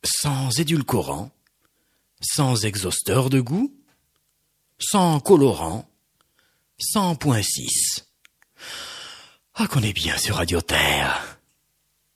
sans édulcorant, sans exhausteur de goût, sans colorant, sans point 6. Ah, qu'on est bien sur Radio Terre.